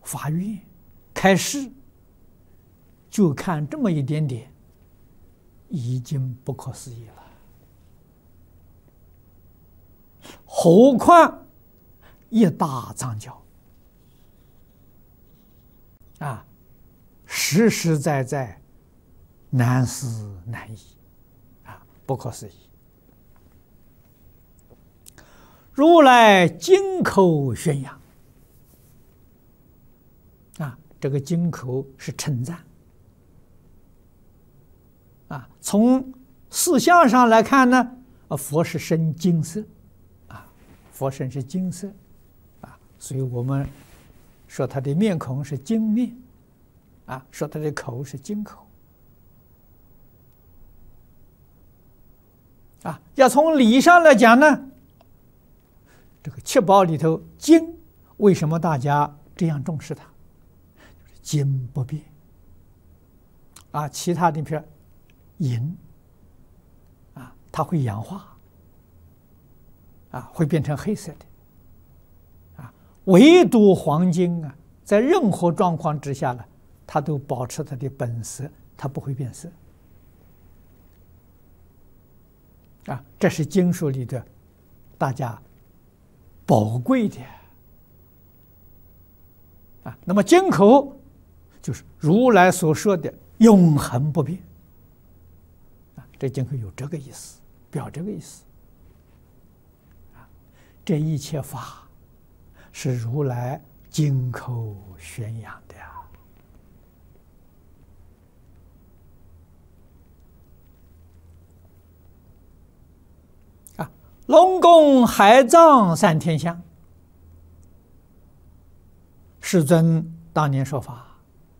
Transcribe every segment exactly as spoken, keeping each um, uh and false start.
发愿、开示，就看这么一点点，已经不可思议了。何况一大藏教啊，实实在在难思难议啊，不可思议。如来金口宣扬啊，这个金口是称赞啊。从事相上来看呢，啊，佛是身金色啊，佛身是金色啊，所以我们说他的面孔是金面啊，说他的口是金口啊。要从理上来讲呢，这个七宝里头金，为什么大家这样重视它？金不变啊，其他的比如银啊，它会氧化啊，会变成黑色的啊，唯独黄金啊，在任何状况之下呢，它都保持它的本色，它不会变色啊。这是经书里的大家宝贵的啊。那么金口就是如来所说的永恒不变啊，这经口有这个意思，表这个意思啊。这一切法是如来金口宣扬的呀啊。龙宫海藏三天香，世尊当年说法，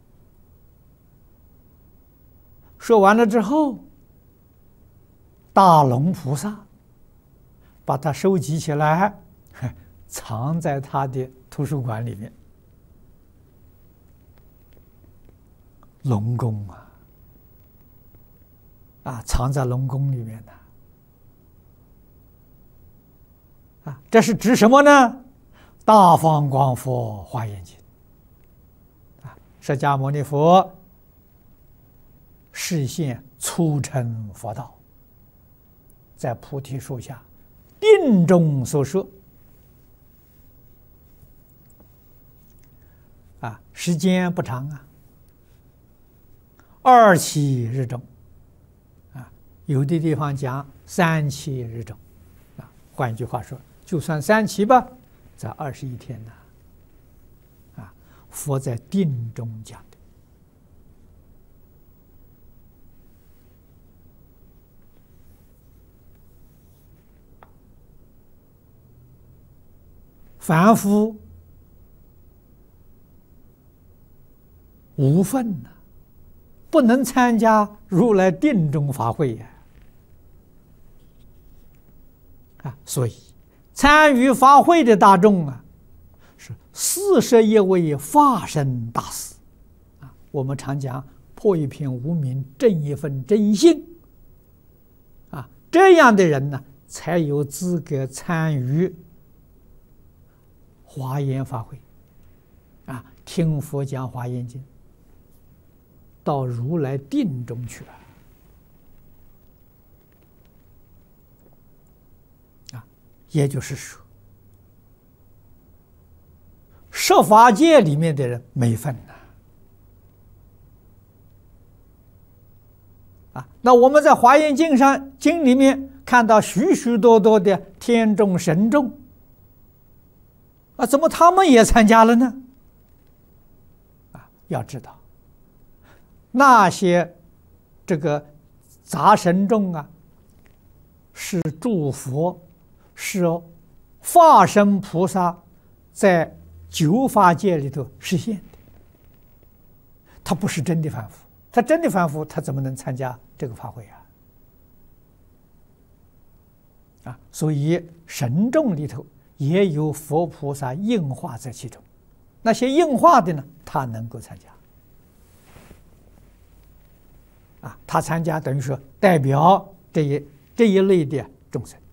说完了之后，大龙菩萨把它收集起来，藏在他的图书馆里面。龙宫啊，啊，藏在龙宫里面的啊，这是指什么呢？大放光佛华严经啊，释迦牟尼佛示现初成佛道，在菩提树下定中所说啊，时间不长啊，二七日中啊，有的地方讲三七日中啊，换句话说，就算三七吧，在二十一天呢啊，佛在定中讲的。凡夫无分呐、啊，不能参加如来定中法会呀！啊，所以参与法会的大众啊，是四十一位法身大士啊。我们常讲破一片无明，正一份真心啊，这样的人呢，才有资格参与华严法会啊，听佛讲华严经，到如来定中去了啊。也就是说，设法界里面的人没份呐啊。那我们在华严经上经里面看到许许多多的天众神众啊，怎么他们也参加了呢？啊，要知道，那些这个杂神众啊，是诸佛，是化身菩萨在九法界里头实现的，他不是真的凡夫，他真的凡夫，他怎么能参加这个法会啊？啊，所以神众里头也有佛菩萨应化在其中，那些应化的呢，他能够参加啊，他参加等于说代表这一这一类的众生。